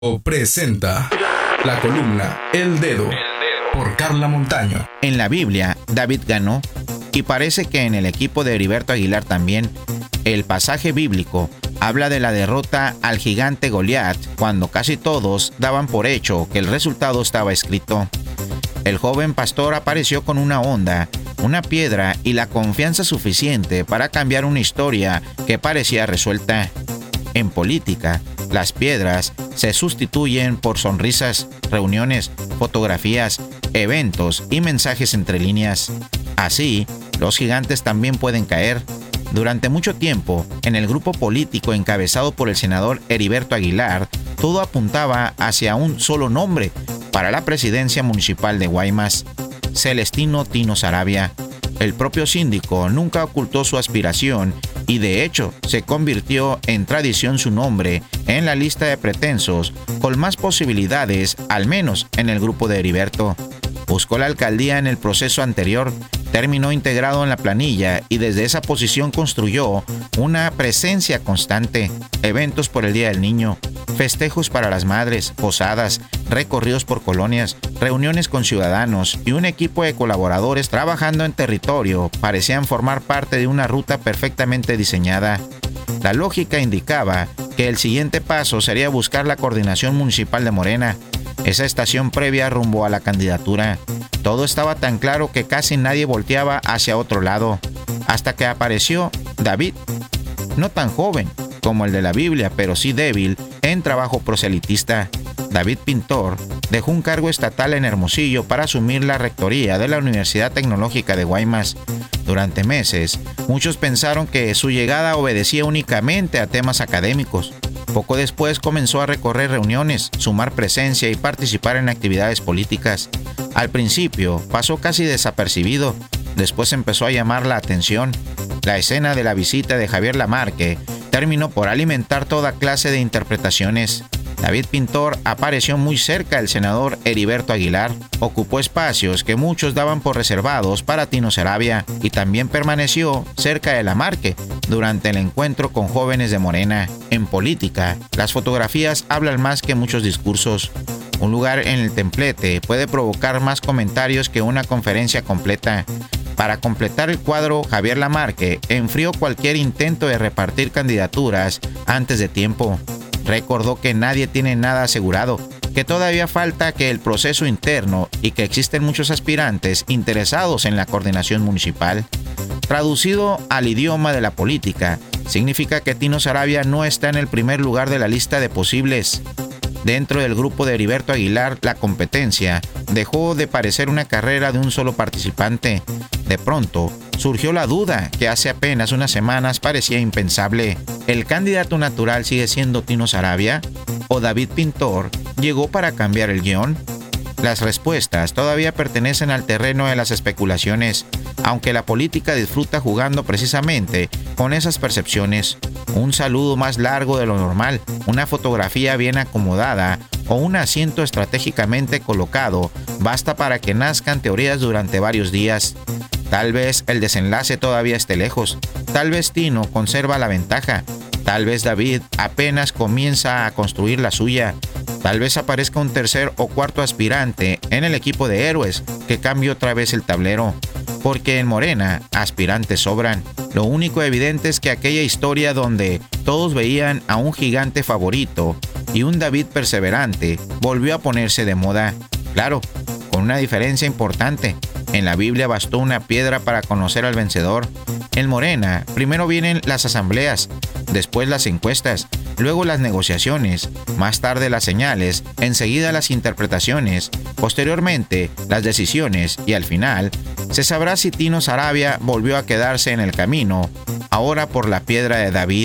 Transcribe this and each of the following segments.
Presenta la columna El Dedo por Carla Montaño. En la Biblia, David ganó, y parece que en el equipo de Heriberto Aguilar también. El pasaje bíblico habla de la derrota al gigante Goliat, cuando casi todos daban por hecho que el resultado estaba escrito. El joven pastor apareció con una onda, una piedra y la confianza suficiente para cambiar una historia que parecía resuelta. En política, las piedras se sustituyen por sonrisas, reuniones, fotografías, eventos y mensajes entre líneas. Así, los gigantes también pueden caer. Durante mucho tiempo, en el grupo político encabezado por el senador Heriberto Aguilar, todo apuntaba hacia un solo nombre para la presidencia municipal de Guaymas: Celestino Tino Saravia. El propio síndico nunca ocultó su aspiración y de hecho se convirtió en tradición su nombre en la lista de pretensos con más posibilidades, al menos en el grupo de Heriberto. Buscó la alcaldía en el proceso anterior, terminó integrado en la planilla y desde esa posición construyó una presencia constante: eventos por el Día del Niño, festejos para las madres, posadas, recorridos por colonias, reuniones con ciudadanos y un equipo de colaboradores trabajando en territorio parecían formar parte de una ruta perfectamente diseñada. La lógica indicaba que el siguiente paso sería buscar la coordinación municipal de Morena, esa estación previa rumbo a la candidatura. Todo estaba tan claro que casi nadie volteaba hacia otro lado, hasta que apareció David, no tan joven como el de la Biblia, pero sí débil en trabajo proselitista. David Pintor dejó un cargo estatal en Hermosillo para asumir la rectoría de la Universidad Tecnológica de Guaymas. Durante meses, muchos pensaron que su llegada obedecía únicamente a temas académicos. Poco después comenzó a recorrer reuniones, sumar presencia y participar en actividades políticas. Al principio pasó casi desapercibido, después empezó a llamar la atención. La escena de la visita de Javier Lamarque terminó por alimentar toda clase de interpretaciones. David Pintor apareció muy cerca del senador Heriberto Aguilar, ocupó espacios que muchos daban por reservados para Tino Saravia y también permaneció cerca de Lamarque durante el encuentro con jóvenes de Morena. En política, las fotografías hablan más que muchos discursos. Un lugar en el templete puede provocar más comentarios que una conferencia completa. Para completar el cuadro, Javier Lamarque enfrió cualquier intento de repartir candidaturas antes de tiempo. Recordó que nadie tiene nada asegurado, que todavía falta que el proceso interno y que existen muchos aspirantes interesados en la coordinación municipal. Traducido al idioma de la política, significa que Tino Saravia no está en el primer lugar de la lista de posibles. Dentro del grupo de Heriberto Aguilar, la competencia dejó de parecer una carrera de un solo participante. De pronto, surgió la duda que hace apenas unas semanas parecía impensable. ¿El candidato natural sigue siendo Tino Saravia? ¿O David Pintor llegó para cambiar el guión? Las respuestas todavía pertenecen al terreno de las especulaciones, aunque la política disfruta jugando precisamente con esas percepciones. Un saludo más largo de lo normal, una fotografía bien acomodada o un asiento estratégicamente colocado basta para que nazcan teorías durante varios días. Tal vez el desenlace todavía esté lejos, tal vez Tino conserva la ventaja, tal vez David apenas comienza a construir la suya, tal vez aparezca un tercer o cuarto aspirante en el equipo de héroes que cambie otra vez el tablero, porque en Morena aspirantes sobran. Lo único evidente es que aquella historia donde todos veían a un gigante favorito y un David perseverante volvió a ponerse de moda. Claro, con una diferencia importante. En la Biblia bastó una piedra para conocer al vencedor. En Morena, primero vienen las asambleas, después las encuestas, luego las negociaciones, más tarde las señales, enseguida las interpretaciones, posteriormente las decisiones y al final se sabrá si Tino Saravia volvió a quedarse en el camino, ahora por la piedra de David.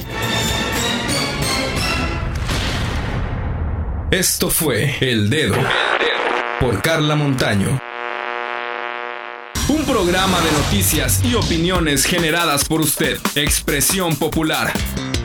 Esto fue El Dedo por Carla Montaño. Un programa de noticias y opiniones generadas por usted. Expresión popular.